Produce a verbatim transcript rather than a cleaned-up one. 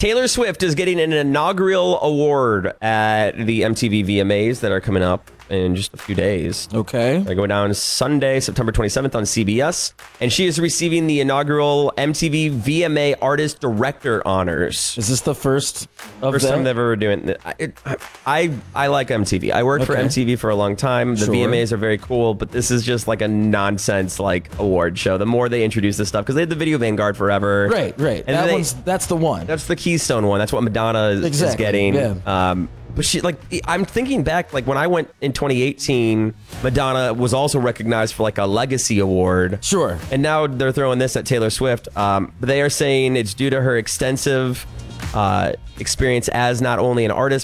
Taylor Swift is getting an inaugural award at the M T V V M As that are coming up in just a few days. Okay. They're going down Sunday, September twenty-seventh on C B S. And she is receiving the inaugural M T V V M A Artist Director honors. Is this the first of First them? time they've ever doing it. I, it, I, I like M T V. I worked for Okay. M T V for a long time. The Sure. V M As are very cool, but this is just like a nonsense like award show. The more they introduce this stuff, because they had the Video Vanguard forever. Right, right. And that they- one's that's the one. That's the Keystone one. That's what Madonna is, Exactly, is getting. yeah. Um, but she like I'm thinking back, like when I went in twenty eighteen, Madonna was also recognized for like a legacy award. Sure. And now they're throwing this at Taylor Swift. Um, but they are saying it's due to her extensive uh, experience as not only an artist